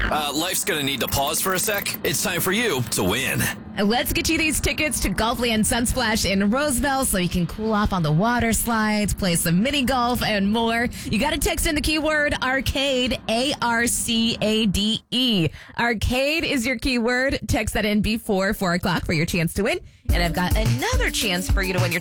Life's gonna need to pause for a sec. It's time for you to win. Let's get you these tickets to Golfland Sunsplash in Roseville so you can cool off on the water slides, play some mini golf, and more. You got to text in the keyword arcade, ARCADE. Arcade is your keyword. Text that in before 4 o'clock for your chance to win. And I've got another chance for you to win your